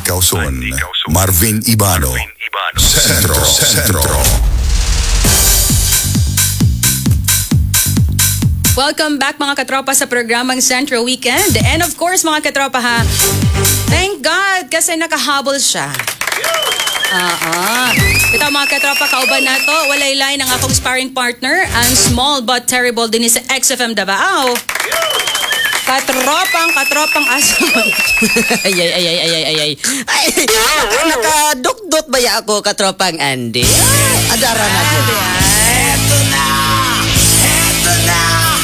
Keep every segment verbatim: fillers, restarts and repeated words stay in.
Causon, Marvin Ibano, Sentro, Sentro. Welcome back mga katropa sa programang Central Weekend. And of course mga katropa ha, thank God kasi nakahabol siya. Ah, ito mga katropa, kauban na to, walay line ang akong sparring partner, ang small but terrible din sa X F M Davao. Katropang, katropang asal. ay, ay, ay, ay, ay, ay, ay. Ay, nakadukdot ba ya ako, katropang Andy? Adara na dyan. Eto na! Eto na!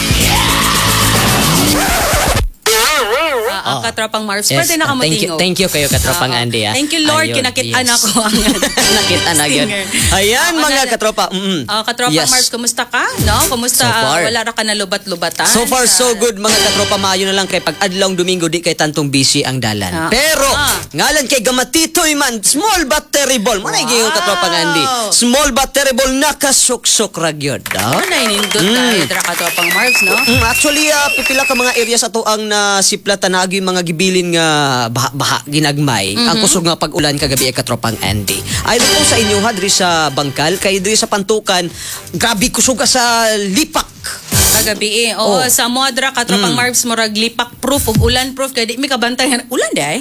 Ah, ang katropang Mars. Yes, Pwede na uh, thank you, kamutingo. thank you kayo, katropang Ah, Andy. Ah. Thank you Lord, Ayun, kinakit-an yes. ako ang Nakita na yun. Stinger. Ayan, Ah, mga ano- katropa. Mm-mm. Ah, katropang Yes. Mars, kumusta ka? No? Kumusta? So ah, far. wala ra ka na lubat-lubatan? So far, so Sa- good, mga katropa. Maayo na lang kay pag adlong Domingo, di kay tantong busy ang dalan. Ah. Pero, Ah. ngalan kay Gamatitoy man, small but terrible. Muna Wow. yung katropang Andy. Small but terrible, nakasuksok ragyod. Oh, Ah? nainindot Mm. tayo, dra katropang Mars, no? Mm, actually, uh, pipila ka mga areas ato ang nasiplatan na agi mga gibilin nga baha-baha ginagmay. Ang kusog nga pag-ulan kagabi ay katropang Andy. Ay po sa inyo ha, diri sa Bangkal, kay diri sa Pantukan, grabe kusog ka sa lipak. Kagabi eh. Oo, Oh. sa modra katropang Mm. Marbs murag lipak proof ug ulan proof kay di mi kabantay nga ulan day.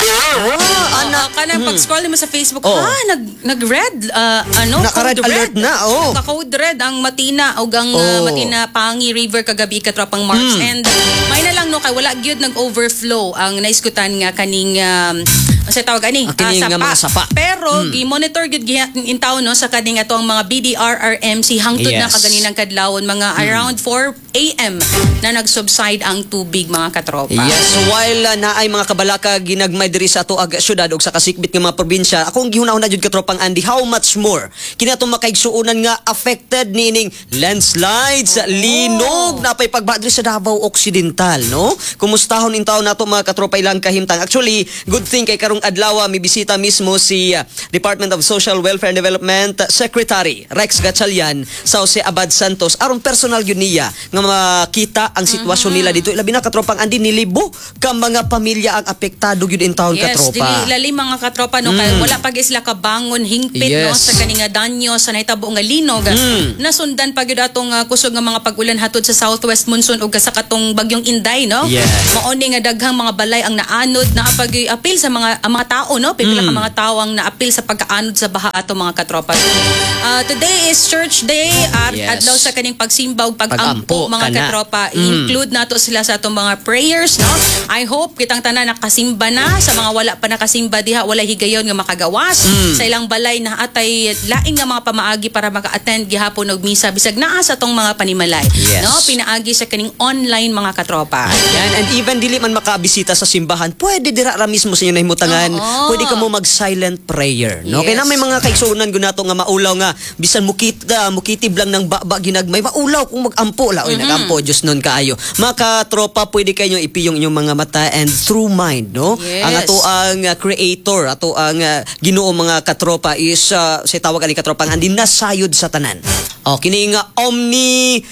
Ah, Ana kana pag scroll mo sa Facebook, Oh. ha nag nag-red uh, ano Naka-red code alert na, oh. Naka-code red ang Matina ug ang uh, Oh. Matina Pangi River kagabi katropang Marbs Mm. and may na lang no kay wala gyud nag-overflow ang naiskutan nga kaning um, sa tawag ani Ang kining nga mga sapa. Pero gi-monitor gyud in town no sa kaning atong mga B D R R M C hangtod na Yes. kaganinang kadlawon mga around four A M na nag-subside ang tubig mga katropa. Yes, while uh, naay mga kabalaka ginagmay diri sa ato ag syudad ug sa kasikbit nga mga probinsya, akong gihunahon na jud katropang Andy, how much more kini atong makaigsuonan nga affected nining landslides, linog, napay pagbaha diri sa Davao Occidental, no? Kumustahon in taon nato mga katropa ilang kahimtang. Actually, good thing kay karong adlaw mi bisita mismo si uh, Department of Social Welfare and Development Secretary Rex Gatchalian sa Jose Abad Santos aron personal yun niya nga makita ang sitwasyon nila dito. Ilabi na katropang Andy, nilibo ka mga pamilya ang apektado gyud in taon Yes, katropa. dili lali mga katropa no kay wala pag isla ka bangon hingpit no Yes. sa kaninga danyo sa nahitabo nga linog. Mm. Nasundan pag gyud atong uh, kusog nga mga pag-ulan hatod sa southwest monsoon ug sa katong bagyong Inday no. Yes. Mao ni nga daghang mga balay ang naanod na pag apil sa mga ang mga tao no, pipila ka Mm. mga tao ang naapil sa pagkaanod sa baha ato mga katropa. Uh, today is church day at Yes. adlaw sa kaning pagsimba ug pag-ampo Pag-ampo mga kana. katropa. Mm. Include nato sila sa atong mga prayers no. I hope kitang tanan nakasimba na sa mga wala pa nakasimba diha wala higayon nga makagawas sa ilang balay na atay laing nga mga pamaagi para maka-attend gihapon og misa bisag naa sa tong mga panimalay Yes. no pinaagi sa kaning online mga katropa. Yan, and even dili man makabisita sa simbahan, pwede dira ra mismo sa inyo nahimutangan. Oo. Pwede ka mo mag-silent prayer, no? Yes. Kaya na may mga kaigsuonan gunato nga maulaw nga bisan mukita, mukitib lang ng baba ginagmay, maulaw kung mag-ampo la. Oy, Mm-hmm. nag-ampo Diyos nun kaayo. Mga katropa, pwede kayo ipiyong inyong mga mata and through mind, no? Yes. Ang ato ang uh, creator, ato ang uh, Ginoo mga katropa is uh, sa tawag ani katropang Andy nasayod sa tanan. O kini nga omni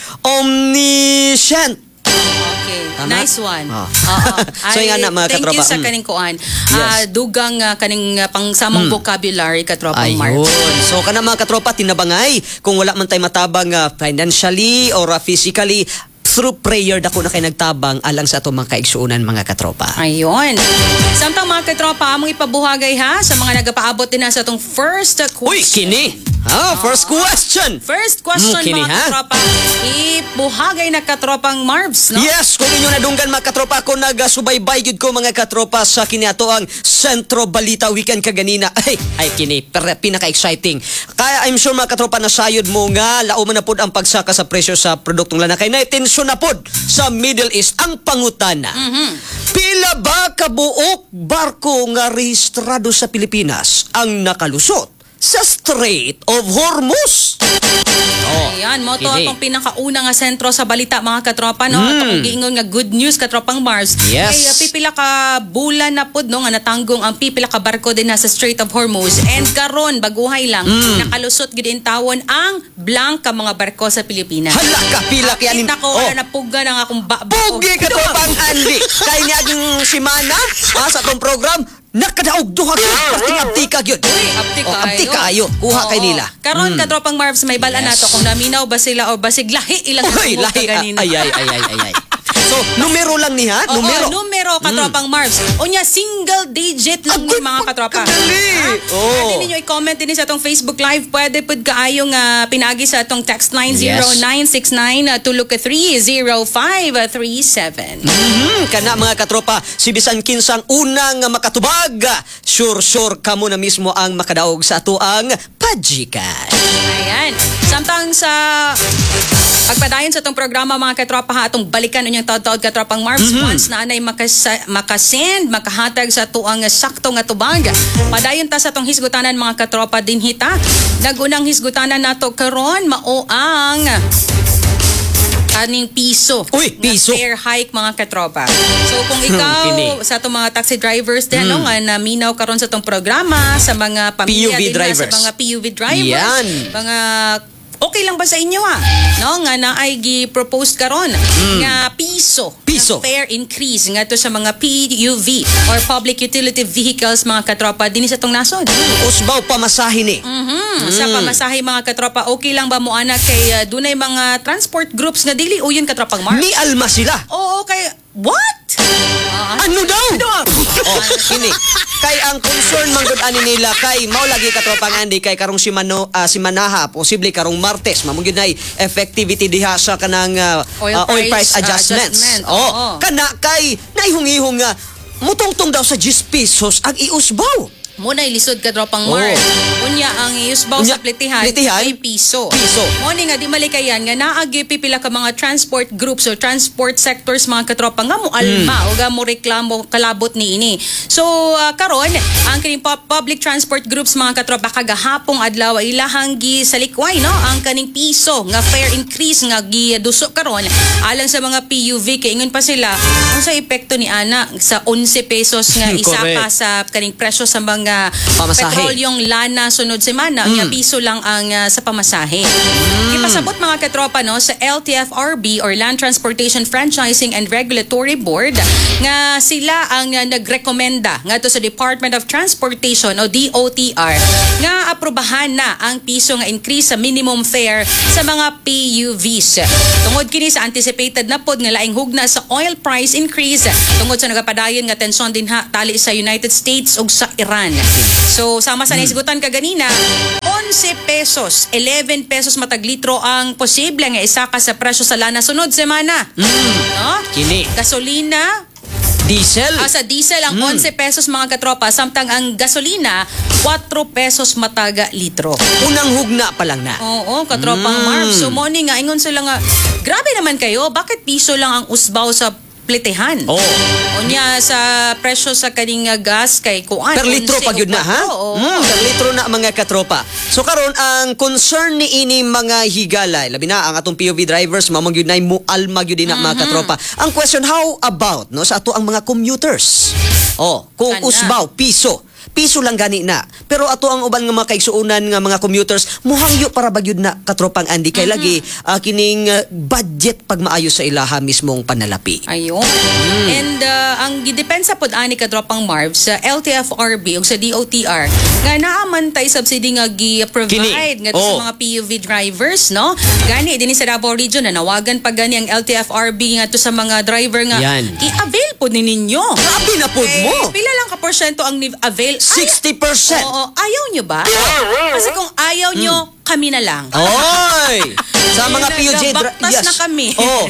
omniscient. Okay. Tama? Nice one. Oh. Oo. So, Ay, yan na, mga thank you katropa. sa Mm. kaning kuan. Yes. Ah, dugang uh, kaning uh, pangsamang vocabulary katropang Mark. Ayun. So kana mga katropa tinabangay kung wala man tay matabang uh, financially or uh, physically through prayer dako na kay nagtabang alang sa ato mga kaigsuonan mga katropa. Ayun. Samtang mga katropa, among ipabuhagay ha sa mga nagapaabot din na sa atong first question. Uy, kini. Ah, first question. First question Mm, kini, mga ha? katropa. Ibuhagay na katropang Marbs, no? Yes, kung inyo nadunggan mga katropa ko nagasubaybay gyud ko mga katropa sa kini ato ang Sentro Balita Weekend kaganina. Ay, ay kini per- pinaka-exciting. Kaya I'm sure mga katropa na sayod mo nga lauman na pod ang pagsaka sa presyo sa produktong lana kay na tensyon na pod sa Middle East ang pangutana. Mm-hmm. Pila ba kabuok barko nga rehistrado sa Pilipinas ang nakalusot sa Strait of Hormuz? Oh, Ayan, mo to kini. atong pinakauna nga sentro sa balita mga katropa no. Mm. Atong giingon nga good news katropang Mars. Yes. Kay uh, pipila ka bulan na pod no nga natanggong ang pipila ka barko din na sa Strait of Hormuz and karon baguhay lang Mm. nakalusot gid in tawon ang blank mga barko sa Pilipinas. Hala ka pila kaya ni. Kita ko Oh. na napuga ng akong ba. Pugi ka to pang Andy. Kaya niya yung simana ha, sa atong program, nakadaog duha ka parting abti ka gyud. Uy, abti Oh, abti kayo. kayo. Kuha kay Oo. nila. Karon katropang Marvs, may bala Yes. nato kung naminaw ba sila o basig lahi ilang Oy, nasubo lahi. ka ganina. Ay, ay, ay, ay, ay, ay. So, numero lang ni ha? Oo, Numero. numero katropang Marvs. Unya single digit lang Agoy, ni mga katropa. pagkadali. Ha? Oo. Pwede ninyo i-comment din sa atong Facebook Live. Pwede pud kaayong uh, pinagi sa atong text line Yes. zero nine six nine tulog ka three zero five three seven. Mhm, kana mga katropa, si bisan kinsang unang makatubag, sure sure kamo na mismo ang makadaog sa ato ang Pajikan. Ayan. Samtang sa pagpadayon sa itong programa mga katropa ha, atong balikan unyang taod-taod katropang Marvs, once na anay makasa, makasend, makahatag sa tuang sakto nga tubag. Padayon ta sa itong hisgutanan mga katropa din hita. Nagunang hisgutanan nato karon mao ang kaning piso. Uy, piso. Na fare hike mga katropa. So kung ikaw Kini. sa itong mga taxi drivers din no, nga naminaw karon sa itong programa sa mga pamilya P U V din na, drivers. sa mga P U V drivers. Yan. Mga okay lang ba sa inyo ha? No, nga na ay gi-propose karon nga piso. Piso. Nga fare increase nga to sa mga P U V or public utility vehicles mga katropa din sa tong nasod. Usbaw pamasahe ni. Mhm. Sa pamasahe mga katropa, okay lang ba mo ana kay uh, dunay mga transport groups nga dili uyon katropang Mark? Ni alma sila. Oo, kay what? Ah, Ano daw? Oh, kini. Kay ang concern man gud ani nila kay mao lagi katropang Andy kay karong si Mano ah, si Manaha posible karong Martes mamo gyud nay effectivity diha sa kanang ah, Oil ah, oil price, price ah, adjustments. adjustment. Oh, Oo. kana kay naihong-ihong nga mutungtong daw sa ten pesos ang iusbaw. Muna ilisod ka dropang Oo. Mark. Unya ang iusbaw Unya, sa plitihan, plitihan? ay piso. Piso. Muna nga di malikayan nga naagi pipila ka mga transport groups o transport sectors mga katropa nga mo alma o nga mo reklamo kalabot ni ini. So uh, karon ang kining pu- public transport groups mga katropa kagahapong adlaw ilahang gi sa likway no ang kaning piso nga fare increase nga giduso karon alang sa mga P U V kay ingon pa sila unsa epekto ni ana sa eleven pesos nga isa Correct. ka sa kaning presyo sa mga Pamasahe. petrolyong lana sunod semana nga piso lang ang uh, sa pamasahe. Ipasabot mga katropa no sa L T F R B or Land Transportation Franchising and Regulatory Board nga sila ang uh, nagrekomenda nga to sa Department of Transportation o D O T R nga aprobahan na ang piso nga increase sa minimum fare sa mga P U Vs. Tungod kini sa anticipated na pod nga laing hugna sa oil price increase tungod sa nagapadayon nga tensyon din ha tali sa United States ug sa Iran. So sama sa naisigutan ka ganina, eleven pesos, eleven pesos matag litro ang posible nga isa ka sa presyo sa lana sunod semana. No? Kini. Gasolina, Diesel. ah, sa diesel ang eleven pesos mga katropa, samtang ang gasolina four pesos mataga litro. Unang hugna pa lang na. Oo, katropang Marv. So morning nga ingon sila nga, grabe naman kayo, bakit piso lang ang usbaw sa plitehan? Oh. Unya sa presyo sa kaning uh, gas kay kuan. Per litro onse pag yun o na, ha? patro, oo. Mm, per litro na mga katropa. So karon ang concern ni ini mga higalay, labi na ang atong P U V drivers, mamang yun na mualma yun din na mga katropa. Ang question, how about no sa ato ang mga commuters? Oh, kung Kana. usbaw, piso. Piso lang gani na. Pero ato ang uban nga mga kaigsuunan nga mga commuters, muhangyo para bagyud na katropang Andy kay lagi ah, kining ah, budget pag maayo sa ilaha mismong panalapi. Ayun. And uh, ang gidepensa pod ani ka dropang Marv sa L T F R B ug sa D O T R nga naaman tay subsidy nga gi-provide Kini. nga Oh. sa mga P U V drivers no. Gani dinhi sa Davao Region na nawagan pa gani ang L T F R B nga to sa mga driver nga Yan. i-avail pod ni ninyo. Grabe na pod Eh, mo. pila lang ka porsyento ang ni- avail? sixty percent. Oo, ayaw nyo ba? Kasi kung ayaw nyo, kami na lang. Oy! Sa mga P U J dra- Nagabaktas na kami. Oh.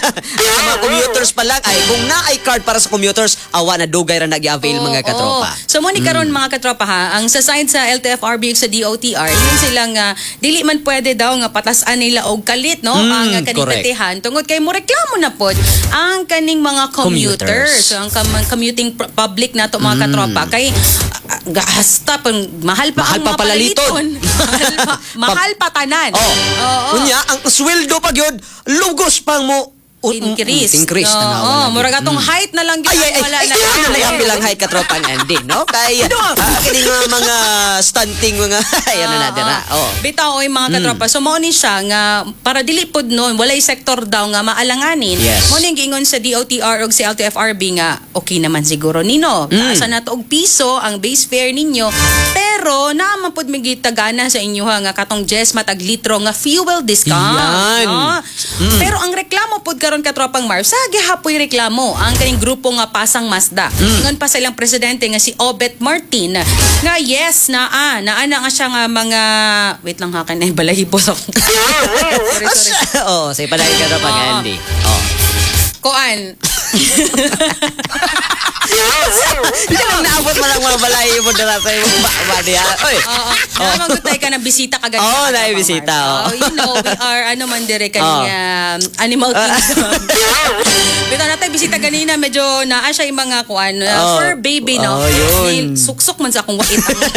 Sa mga commuters pa lang ay kung na ay card para sa commuters, awa na dugay ra nag-avail Oo, mga katropa. oo. So mo ni karon mga katropa ha, ang sa side sa L T F R B ug sa D O T R, yun silang uh, dili man pwede daw nga patasan nila og kalit no Mm, ang uh, kaning correct. petihan tungod kay mo reklamo na pod ang kaning mga commuters, Commuters. so, ang kam- commuting pr- public nato mga katropa kay uh, gahasta pang mahal pa Mahal ang pa mga palaliton. palaliton. mahal pa, mahal pa tanan. Oh. Oo. Unya ang sweldo pa gyud lugos pang mo increase. Increase no, tanawa oh, lagi. murag atong height na lang gyud Ay, ay, ay, wala ay, na. ay, ay, ay, bilang height katropang Andy, no? Kaya, ah, kining mga, mga stunting, mga, ayan na natin, ha? Oh. Bitaw oy mga katropa. So mao ni siya nga para dili pod noon walay sektor daw nga maalanganin. Yes. Mo ning giingon sa D O T R ug sa L T F R B nga okay naman siguro nino. Mm. Taasa na to og piso ang base fare ninyo. Pero naaman pod migitagana sa inyo ha, nga katong Jess matag litro nga fuel discount. Yan. No? Mm. Pero ang reklamo pod karon katropang Marv, sa gihapoy reklamo ang kaning grupo nga Pasang Mazda. Mm. Ngon pa sa ilang presidente nga si Obet Martin nga yes naa naa na nga siya nga mga wait lang ha kanay balahibo ako. sorry sorry. Oh, say palagi katropang Oo. Andy. Oh. Koan. Hindi lang naabot mo lang mga balay mo dala sa iyo. Ba, ba diya. Oy. Oo. Namagutay ka ng bisita ka ganyan. Oo, ka, na Papa bisita, Mars. oo. Oh, you know, we are ano man dire kaning um, Animal Kingdom. Bitaw natay bisita ganina medyo naa siya yung mga kuan uh, Oh. fur baby no. Oh, yun. Ni- Suksok man sa akong wakit.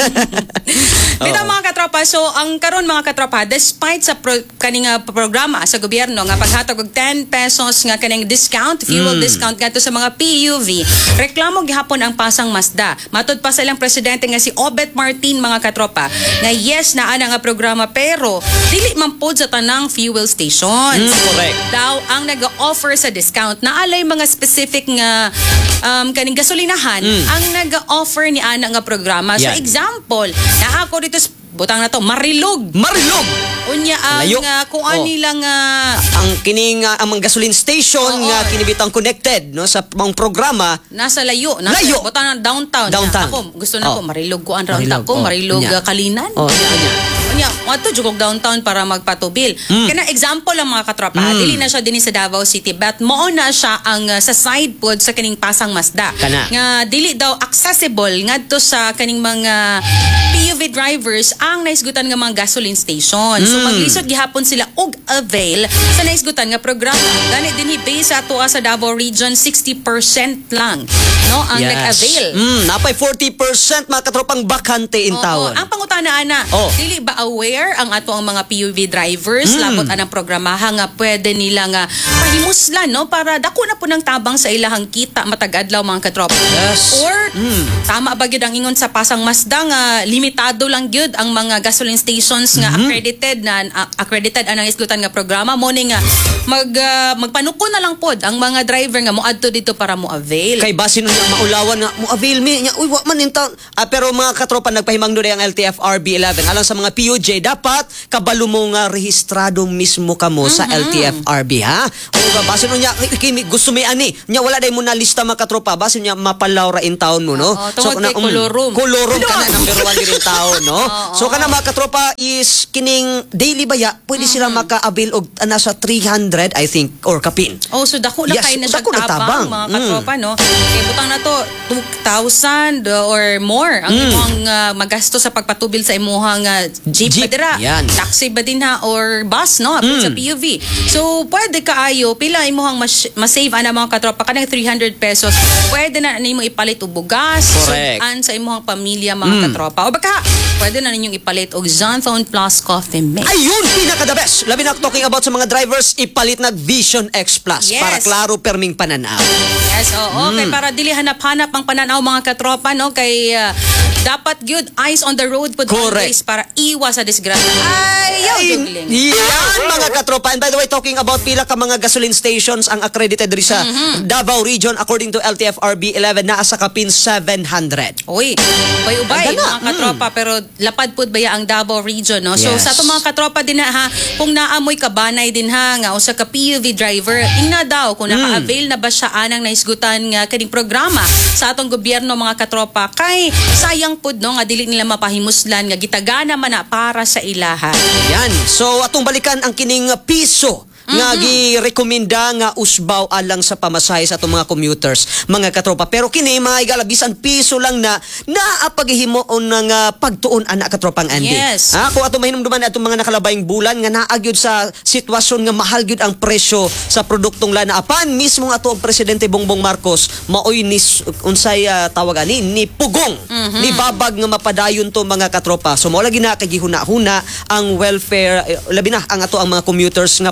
Bitaw mga katropa, so ang karon mga katropa despite sa pro, kaning uh, programa sa gobyerno nga paghatag og ten pesos nga kaning discount, fuel discount ngadto sa mga P U V, reklamo gihapon ang Pasang Mazda. Matud pa sa ilang presidente nga si Obet Martin mga katropa nga yes naa na nga programa pero dili man pod sa tanang fuel stations. Mm, correct. Daw ang nag-offer sa discount naalay mga specific nga um, kaning gasolinahan ang nag-offer ni ana nga programa. So Yan. example, na ako dito sa- butang na to Marilog. Marilog. Unya ang Layo. uh, kung Oh. ani lang uh, Ang kining uh, ang mga gasoline station Oo. nga kinibitang connected no sa mga programa. nasa layo, nasa Layo. butang na downtown. Downtown. Ako gusto na Oh. ko Marilog ko ang round Marilog, ako, oh. Marilog Unya. uh, Kalinan. Oh, unya. Unya, wato jugog downtown para magpatubil. Mm. Kana example lang mga katropa, ha, dili na siya dinhi sa Davao City, but mao na siya ang uh, sa side pod sa kaning Pasang Mazda. Kana. Nga dili daw accessible ngadto sa kaning mga P U V drivers ang naisgutan nga mga gasoline station. So Mm. maglisod gihapon sila og avail sa naisgutan nga programa. Gani dinhi base sa ato sa Davao region sixty percent lang no ang nag-avail. Mm, napay forty percent mga katropang bakante in Oo, town. ang pangutana ana, Oh. dili ba aware ang ato ang mga P U V drivers Mm. labot anang programaha nga pwede nila nga pahimuslan no para dako na po ng tabang sa ilahang kita matag adlaw mga katropa. Yes. Or Mm. tama ba gyud ang ingon sa Pasang Mazda nga limitado lang gyud ang mga gasoline stations nga accredited na uh, accredited anang isgutan nga programa mo ni nga mag uh, magpanuko na lang pod ang mga driver nga moadto dito para mo avail. Kay base nun niya maulawan nga mo avail me nya uy wa man in town. Ah, pero mga katropa nagpahimang do ang L T F R B eleven alang sa mga P U J dapat kabalo mo nga rehistrado mismo kamo sa L T F R B ha. O ba base nun niya kimi gusto mi ani nya wala day mo na lista mga katropa base niya mapalaw ra in town mo no. Oo, tungod kay kolorum. Kolorum ka na number one din in town no. So kana mga katropa is kining daily baya pwede sila maka-avail og ana sa three hundred I think or kapin. Oh, so dako na Yes, kayo na siya dako na tabang, tabang. mga Mm. katropa, no? Kaya butang na to, two thousand or more ang Mm. imong uh, magasto sa pagpatubil sa imuhang uh, jeep, Jeep, ba dira? yan. Taxi ba din ha? Or bus, no? Apil sa P U V. So, pwede kaayo, pila imuhang mas- masave ana mga katropa, kanang three hundred pesos, pwede na nimo ipalit og bugas, Correct. sudan sa imuhang pamilya mga katropa. O baka, pwede na ninyong ipalit og Zonthone Plus Coffee Mix. Ayun, pinaka the best. Labi na talking about sa mga drivers, ipalit na Vision X Plus Yes. para klaro perming pananaw. Yes, oo. Kay para dili hanap-hanap ang pananaw mga katropa, no? Kay uh, dapat good eyes on the road pod Correct. always para iwas sa disgrasya. Ayaw, jugling. Yan, mga katropa. And by the way, talking about pila ka mga gasoline stations ang accredited rin sa Davao region according to L T F R B eleven na sa kapin seven hundred. Uy, ubay-ubay Ang gana, mga katropa, pero lapad pod baya ang Davao region, no? So Yes. sa itong mga katropa din na ha, kung naamoy kabanay din ha, nga usa ka P U V driver, ina daw kung naka-avail na ba siya anang naisgutan nga kaning programa sa atong gobyerno mga katropa, kay sayang pod no nga dili nila mapahimuslan nga gitagana man na para sa ilaha. Yan. So, atong balikan ang kining piso nga gi-rekomenda nga usbaw alang sa pamasahe sa atong mga commuters, mga katropa. Pero kini mga igalabisan piso lang na naapaghimo ng uh, pagtuon ana katropang Andy. Yes. Ha, kung atong mahinumduman atong mga nakalabayng bulan nga naagyod sa sitwasyon nga mahal gyud ang presyo sa produktong lana apan mismo nga atong presidente Bongbong Marcos maoy ni unsay uh, tawag ani ni pugong ni babag nga mapadayon to mga katropa. So mao lagi na kay gihuna-huna ang welfare eh, labi na ang ato ang mga commuters nga posible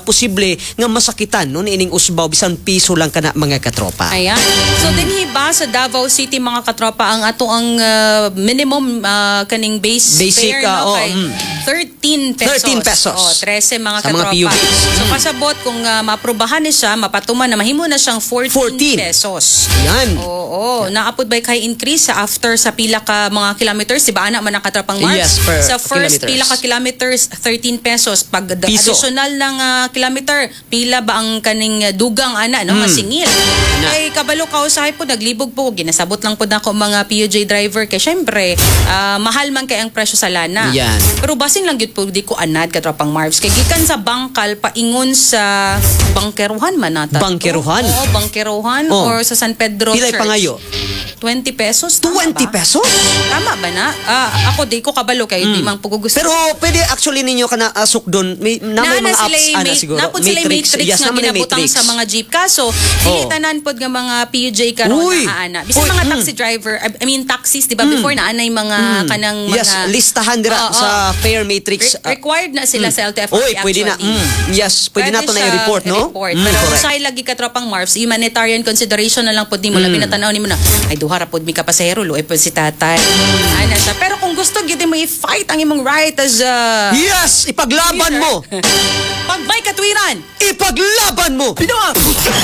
posible nga masakitan no niining usbaw bisan piso lang kana mga katropa. Ayan. So dinhi ba sa Davao City mga katropa ang ato ang uh, minimum uh, kaning base Basic, fare uh, no oh, kay mm. thirteen pesos. thirteen pesos. Oh, thirteen mga Sa mga katropa. P U Bs. So pasabot kung uh, maaprubahan ni siya, mapatuman na mahimo na siyang fourteen, fourteen pesos. Yan. Oo, naapod ba kay increase sa after sa pila ka mga kilometers, diba ana man ang katropang Mars? Yes, per sa first kilometers. pila ka kilometers, thirteen pesos. Pag ad- Piso. additional ng uh, kilometer, pila ba ang kaning uh, dugang ana no, Mm. masingil. Kay kabalo ka usahay po naglibog po, ginasabot lang po nako mga P U J driver kay syempre ah, mahal man kay ang presyo sa lana. Yan. Pero basin lang gyud po di ko anad katropang Marvs kay gikan sa bangkal paingon sa bangkeruhan man nata. to. Bangkeruhan? Oo, bangkeruhan Oh. or sa San Pedro Pilay Church. pangayo? twenty pesos. tama twenty ba? pesos? Tama ba na? Ah, ako di ko kabalo kay di man pugugusto. Pero pwede actually ninyo kana asok doon. May na may mga apps ana siguro. Napod sila matrix, Yes, nga naman yung ginabutang matrix. sa mga jeep. Kaso, dili tanan pod nga mga P U J karon Uy! na ana. Bisan Uy, mga mm. taxi driver, I I mean taxis, di ba? Before na anay mga kanang mga... Yes, listahan dira Oo, sa oo. fare matrix. Re- required na sila sa L T F R B Uy, pwede na. actually. Mm, yes, pwede, na to na siya i-report, no? i-report. Mm, Pero correct. usahay lagi ka tropang Marvs, humanitarian consideration na lang pod nimo labi na tanaw nimo na ay duha ra pod mi ka pasahero luoy pod si tatay. Ana siya. Pero kung gusto gyud mo i-fight ang imong right as a Yes, ipaglaban mo. pagbay katwiran. Ipaglaban mo. Pinuha.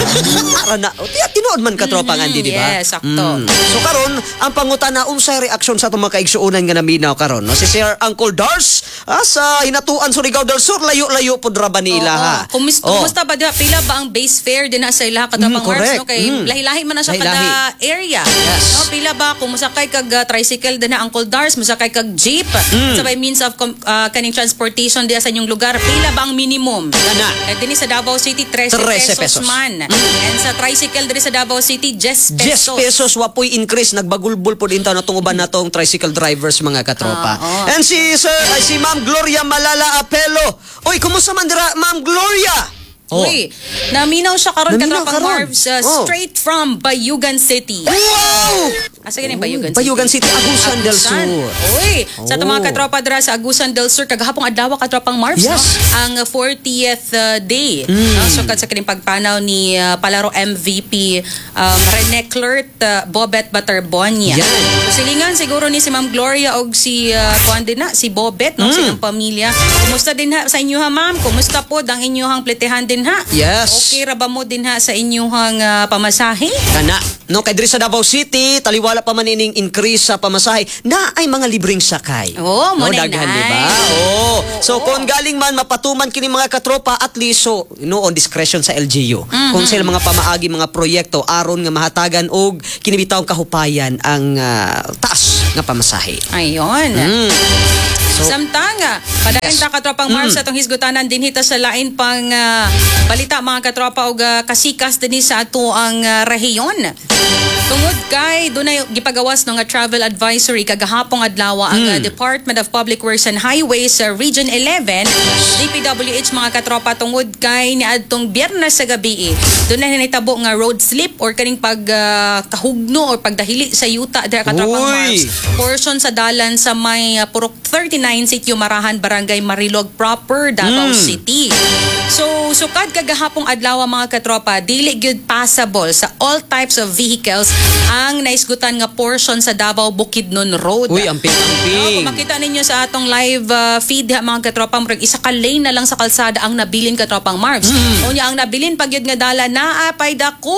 Para na. O, tiya, tinuod man ka tropa nga, di ba? Mm-hmm. Yes, sakto. So karon, ang pangutana unsay reaksyon sa itong mga kaigsuunan nga naminaw karon, no? Si Sir Uncle Dars, ah, sa hinatuan Surigao del Sur, layo-layo pod ra ba ni ila ha? Oo. Kumis- Oh. Kumusta ba diha? Pila ba ang base fare din na sa ilaha katapang Mm, Mars correct. no kay Mm. lahi-lahi man na siya Lahi-lahi. kada area. Yes. No pila ba kung musakay kag uh, tricycle din na Uncle Dars, musakay kag jeep Mm. sa by means of com- uh, kaning transportation diha sa inyong lugar, pila ba ang minimum? Kana. Eh dinhi sa Davao City thirteen thirteen pesos, pesos. man. And sa tricycle dinhi sa Davao City ten ten pesos. pesos wapoy increase nagbagulbol po din na tong uban natong tricycle drivers mga katropa. Ah, oo. And si Sir ay, si Ma'am Gloria Malala Apelo. Oy, kumusta man dira Ma'am Gloria? Oh. Uy, naminaw siya karon Naminaw katapang karon. Marvs uh, Oh. straight from Bayugan City. Wow! Asa ganing Bayugan City? Bayugan City, Agusan del Agusan. Sur. Uy, sa Oh. itong mga katropa dira sa Agusan del Sur, kagahapong adlaw katropang Marvs, Yes. no? Ang fortieth uh, day. No? So, sa kining pagpanaw ni uh, Palaro M V P um, Rene Clert, uh, Bobet Baterbonia. Yan. So, silingan siguro ni si Ma'am Gloria o si uh, kuan din na, si Bobet, no? Mm. Silang pamilya. Kumusta din ha sa inyo ha, ma'am? Kumusta po ang inyong pletehan din ha? Yes. Okay ra ba mo din ha sa inyong uh, pamasahe? Kana, no, kay diri sa Davao City, taliwala pa man ining increase sa pamasahe, na ay mga libreng sakay. Oo, mo no, na daghan, inay. di ba? Oo. So, kung galing man mapatuman kini mga katropa, at least, so, no, on discretion sa L G U. Mm-hmm. Kung sila mga pamaagi, mga proyekto, aron nga mahatagan og kinibitawong kahupayan ang ah, taas nga pamasahe. Ayun. Mm. So, Samtanga, padayon ta katropang Marvs sa atong hisgutanan din hita sa lain pang ah, balita mga katropa og ah, kasikas dinhi sa ato ang ah, rehiyon. Tungod kay dunay gipagawas no nga travel advisory kagahapong adlaw ang ah, Department of Public Works and Highways sa Region eleven, D P W H mga katropa tungod kay niadtong Biyernes sa gabi. Dunay nahitabo nga road slip or kaning pag ah, kahugno or pagdahili sa yuta dira katropang Uy! Marvs. Portion sa dalan sa may uh, Purok thirty-nine Sitio Marahan Barangay Marilog proper Davao City. So sukad kagahapong adlaw mga katropa dili gyud passable sa all types of vehicles ang naisgutan nga portion sa Davao Bukidnon Road. Uy, No, amping-amping. kung makita ninyo sa atong live uh, feed ha, mga katropang Marvs, isa ka lane na lang sa kalsada ang nabilin katropang Marvs. Unya ang nabilin pagyud nga dala naa pay dako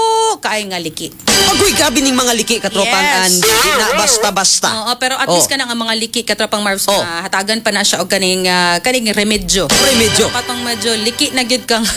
kay nga liki. Agoy, gabi ning mga liki katropang Yes. and di na basta-basta. Oo, pero at Oh. least kanang ang mga liki katropang Marvs Oh. na hatagan pa na siya og kaning ah, kaning remedyo. Remedyo. Patong medyo liki na gyud kang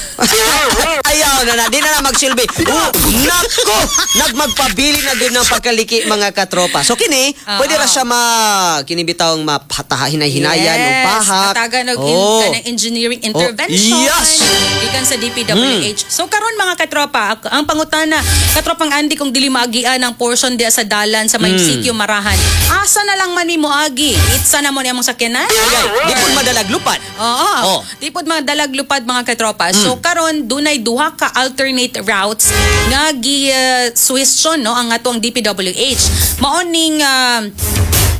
Ayaw na na, di na na magsilbi. Oh, nako! Nagmagpabili na din ng pagkaliki mga katropa. So kini, Oo. pwede ra siya ma kinibitawng mapataha hinay-hinayan o pahak. Hatagan og Oh. in, kanang engineering intervention. yes. Ikan sa D P W H. So karon mga katropa, ak- ang pangutana, katropang Andy kung dili maagian ang portion dia sa dalan sa may Sikyo Marahan. Asa na lang man nimo agi? Itsa na mo ni among sakyanan? Ay, di po madalaglupad. Oo. Oh. Di pod mga dalaglupad mga katropa. So karon dunay duha ka alternate routes nga gi uh, suwestyon no ang atong D P W H. Mao ning uh,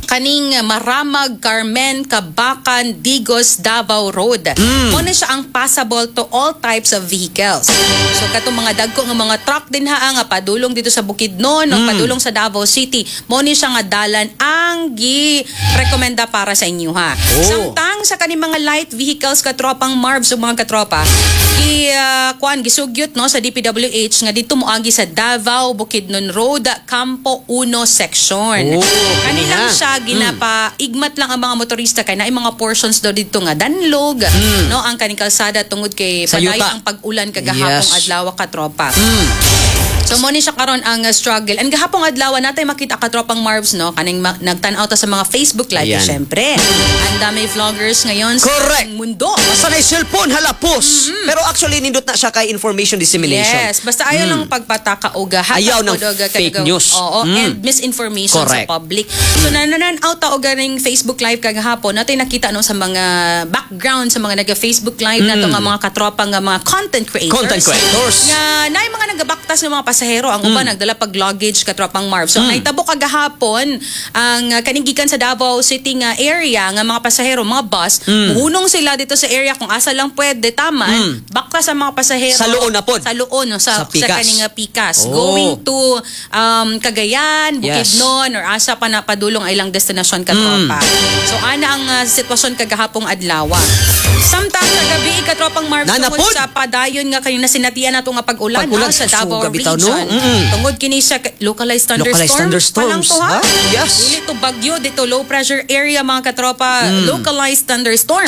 kaning Maramag, Carmen, Cabacan, Digos, Davao Road. Mm. Muna siya ang passable to all types of vehicles. So katong mga dagko nga mga truck din ha nga padulong dito sa Bukidnon mm. o padulong sa Davao City. Muna siya nga dalan ang gi-rekomenda para sa inyo ha. Oh. Samtang sa kaning mga light vehicles katropang Marbs o mga katropa, gi uh, kuan gisugyot no sa D P W H nga dito moagi sa Davao Bukidnon Road, Campo uno section. Oh, kanilang siya ginapa mm. igmat lang ang mga motorista kay naay mga portions do dito nga danlog mm. no ang kaning kalsada tungod kay paday ang pag-ulan kagahapong yes. adlaw katropa. Mm. So mo ni siya karon ang uh, struggle. And gahapong adlaw natay makita katropang Marbs no kaning ma- nagtan-aw ta sa mga Facebook live syempre. Ang dami vloggers ngayon correct. Sa mundo. Basta na cellphone halapos. Mm-hmm. Pero actually nindot na siya kay information dissemination. Yes, basta ayaw mm. lang pagpataka o gahat ayaw ng fake kagaw, news. Oo, mm. and misinformation correct. Sa public. So nanan-out ta og ganing Facebook live kagahapon natay nakita no sa mga background sa mga naga-Facebook live mm. nato nga mga katropa nga mga content creators. Content creators. Nga naay mga nagabaktas ng mga pasahero ang uban mm. nagdala pag luggage katropang Marv. So mm. naitabo kagahapon ang uh, kaningikan sa Davao City nga area nga mga pasahero, mga bus, mm. muhunong sila dito sa area kung asa lang pwede taman, mm. baktas sa mga pasahero sa luon na pod. Sa luon no, sa, sa, sa kaning uh, Pikas. Oh. Going to um, Cagayan, Bukidnon yes. or asa pa na padulong ay lang destinasyon katropa. Mm. So ana ang uh, sitwasyon kagahapong adlaw. Samtang kagabi katropang Marv tungod sa padayon nga kanina sinatian nato nga pag-ulan, pag-ulan no, sa Davao so, region. No? Mm-hmm. Tungod kini sa localized thunderstorm. Localized thunderstorms. To, ha? Yes. Dili to bagyo, dito low pressure area mga katropa, mm. localized thunderstorm.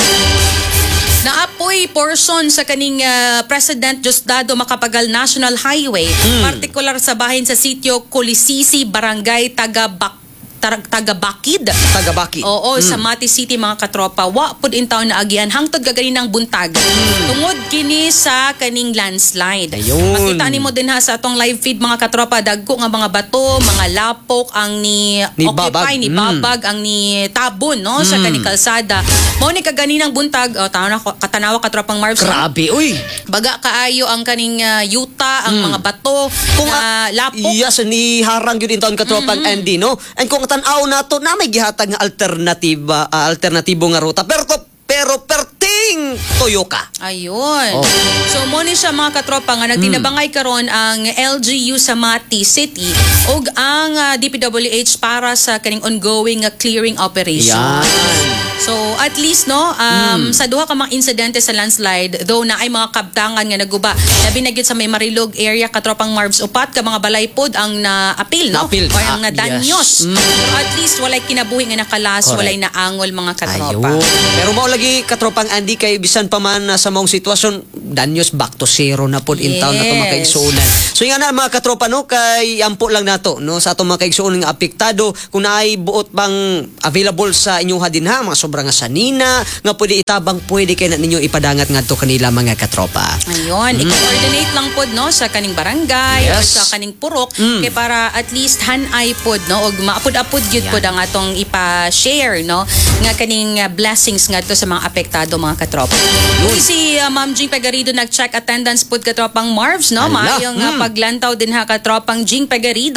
Naapoy portion sa kaning uh, President Diosdado Macapagal National Highway, mm. partikular sa bahin sa sitio Colisisi, Barangay Tagabak Tagabakid. Tagabaki. Oo, mm. sa Mati City mga katropa. Wa pud in town na agian hangtod gaganin ng buntag. Mm. Tungod kini sa kaning landslide. Ayun. Makita nimo din ha sa atong live feed mga katropa dagko nga mga bato, mga lapok ang ni, ni occupy babag. ni babag mm. ang ni tabon no mm. sa kaning kalsada. Mao ni kaganinang buntag, oh tanaw katanawa katropang Marv. Grabe uy. Baga kaayo ang kaning uh, yuta, ang mm. mga bato, kung uh, lapok. Yes, ni harang gyud in town katropang mm-hmm. Andy no. And kung tan-aw nato na may gihatag nga alternatiba uh, alternatibo nga ruta pero to, pero perting Toyoka. Ayun. Oh. So mo ni siya mga katropa nga nagtinabangay karon ang L G U sa Mati City ug ang uh, D P W H para sa kaning ongoing uh, clearing operation. Yan. So at least no um, mm. sa duha ka mga insidente sa landslide though na ay mga kabtangan nga naguba labi na gyud sa may Marilog area katropang Marbs upat ka mga balay pod ang na-appeal no na-appeal. or ang ah, nadanyos. Yes. Mm. Pero at least walay kinabuhi nga nakalas, correct. Walay naangol mga katropa. Ayun. Pero mao lagi katropang Andy kay bisan pa man uh, sa maong sitwasyon danyos back to zero na pod in town yes. na to makaigsuonan. So nga na mga katropa no kay ampo lang nato no sa atong mga kaigsuon nga apektado kung naay buot bang available sa inyong hadin ha mga sobrang nga sanina nga pwede itabang pwede kay na ninyo ipadangat ngadto kanila mga katropa. Ayun, mm. i-coordinate lang pod no sa kaning barangay yes. o sa kaning purok mm. kay para at least hanay pod no og maapod-apod gyud pod ang atong ipa-share no nga kaning uh, blessings ngadto sa mga apektado mga katropa. Uli si uh, Ma'am Jing Pegarido nag-check attendance pod katropang Marvs no maayong mm. uh, paglantaw din ha katropang Jing Pegarido.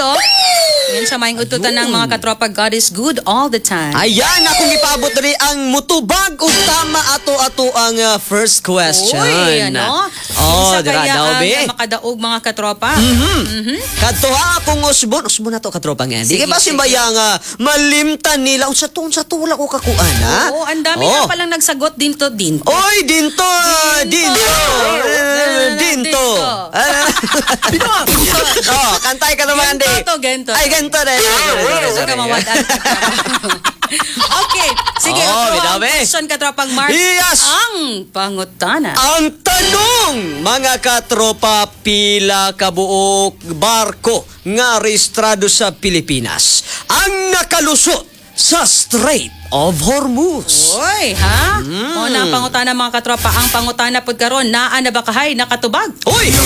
Yan sa maayong ututan ng mga katropa, God is good all the time. Ayan, akong ipaabot diri ang mutubag ug tama ato-ato ang uh, first question. Uy, ano? Oh, isa dira daw kaya be. ang makadaog mga katropa. Mhm. Mhm. Kadto ha akong usbon, usbon na to katropa nga. Di Sige, kay ba sige. simbayang uh, malimtan nila unsa to unsa to wala ko kakuan ha. Oo, ang dami Oh. na palang nagsagot dinto dinto. Oy, dinto, dinto. Eh, Dinto. Oh, kantay ka naman di. Gento to, gento. Ay, gento na. Gusto ka mawadaan. Okay, sige. Oh, Oh, bidami. question katropang Mark. Yes. Ang pangutana. Ang tanong, mga katropa, pila kabuok barko nga rehistrado sa Pilipinas ang nakalusot sa Strait of Hormuz. Oy, ha? Mm. O na pangutana mga katropa, ang pangutana pod karon naa na ba kahay nakatubag? Uy!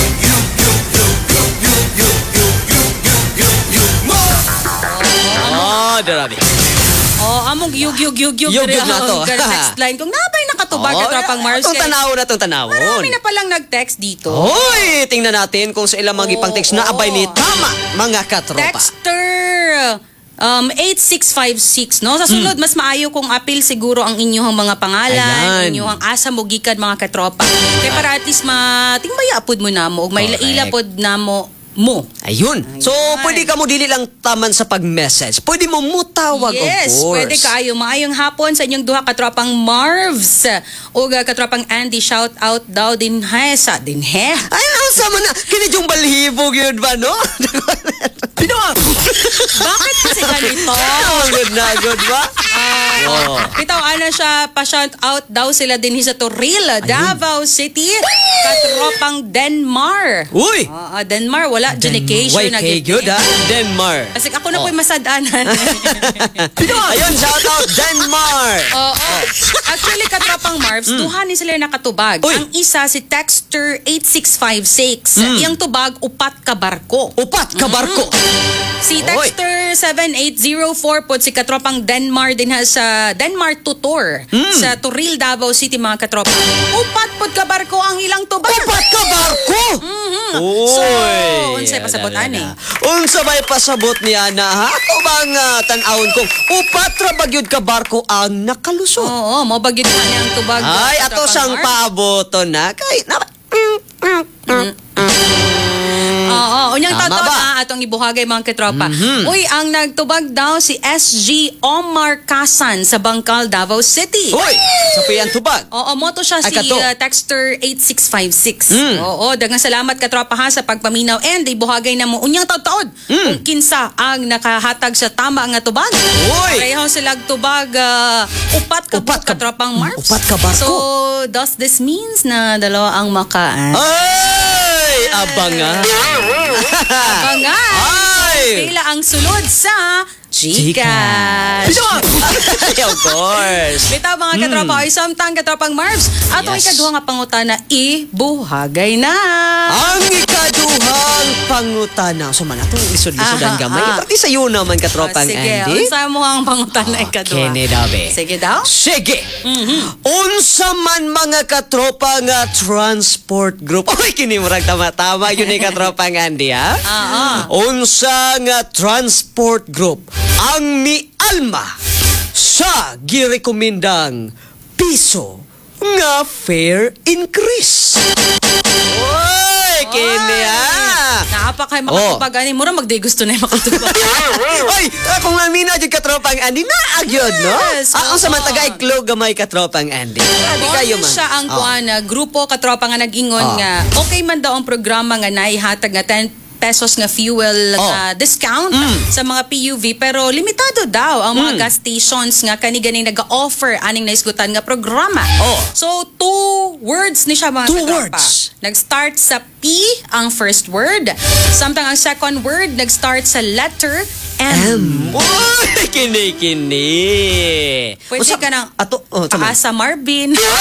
Oh, darabi. Oh, among yug yug yug yug Yug-yug na to. text line kung nabay nakatubag Oh, katropang Mars. Itong tanawon na itong tanawon. Marami na palang nag-text dito. Hoy, tingnan natin kung sa ilang mga Oo, ipang text na abay oo. ni tama, mga katropa. Texter um, eight six five six, no? Sa sunod, mas maayo kung apil siguro ang inyong mga pangalan, Ayan. inyong asa mo gikan mga katropa. Kaya para at least matimbaya pod mo na mo, ug may Correct. laila pod na mo mo. Ayun. So, Ayan. pwede ka mo dili lang taman sa pag-message. Pwede mo mutawag, Yes, of course. pwede kaayo. Maayong hapon sa inyong duha katropang Marvs. O katropang Andy, shout out daw din he sa din he. Ay, ang sama na. Kini yung balhibog yun ba, no? Pino? Bakit kasi ganito? Oh, good na, good ba? Oh. Bitaw, ano siya, pa-shout out daw sila din sa Toril, Davao City, katropang Denmar. Uy! Ah, ah, Denmar, wala Genication Why, na kay good, ha? Denmark. Kasi ako na Oh. po'y masadanan. Ayun, shout out Denmark. Oo. Actually, katropang Marvs, duha ni sila nakatubag. Mm. Uy. Ang isa si Texter eight six five six. Iyang tubag, upat ka barko. Upat ka barko. Si Oy. Texter seven eight zero four po si katropang Denmar din ha sa Denmar Tutor Mm. sa Turil, Davao City mga katropa. Upat pod ka barko ang ilang tubag. Upat ka barko! Mhm. Uy! So, unsay pasabot ani? Unsa may pasabot niya na ha? Ako bang uh, tanawon kong upat ra bagyod ka barko ang nakalusot? Oo, mo bagid man ang tubag. Ay, katropang ato siyang Marvs. paaboto na. Kay, na, Oo, unyang Tama totoo ba? na atong ibuhagay mga katropa. Uy, ang nagtubag daw si S G Omar Kasan sa Bangkal, Davao City. Uy! Sa piyan tubag. Oo, moto siya Ay, si kato. uh, Texter eight six five six. Mm. Oo, daghang salamat katropa ha sa pagpaminaw and ibuhagay na mo unyang taud-taud kung kinsa ang nakahatag sa tama nga tubag. Uy! Pareho sila tubag uh, upat ka Upat ka- katropang Marvs. upat ka barko. So, does this means na dalawa ang makaan? Ay! Abangan! Abangan! Ay! Pila ang sulod sa Gcash. Ay, of course. Bitaw mga katropa, ay samtang katropang Marvs, ato Yes. ikaduha nga pangutana, ibuhagay na. Ang ikaduhang pangutana. So man, itong lisod-lisodan Aha, gamay. ah. Pati sa iyo naman, katropang Sige, Andy. unsa mo ang pangutana ikaduha? Kene dabe. Sige daw. Sige. Unsa man mga katropa nga transport group. Oy, kini murag tama-tama yun ni katropang Andy, ha? Oo. Unsa nga transport group ang mialma sa girekomendang piso nga fare increase. Oy, kini ha. Naapa kay makatubag ani mura magday gusto na yung makatubag. Oy, kung namina jud katropang Andy na agyod, no? Yes, Ah, ang oo. sa tagay klog gamay katropang Andy. Di kayo Ano man. siya ang Oh. kuan na grupo katropa nga nag-ingon Oh. nga okay man daw ang programa nga naihatag nga ten pesos nga fuel Oh. nga discount Mm. sa mga P U V pero limitado daw ang mga gas stations nga kani ganing nag-offer aning naisgutan nga programa. Oh. So two words ni siya mga Two katropa. words. Nag-start sa P ang first word. Samtang ang second word nag-start sa letter M. M. Uy, kini kini. Pwede ka ng ato oh, tama. Paasa Marvin.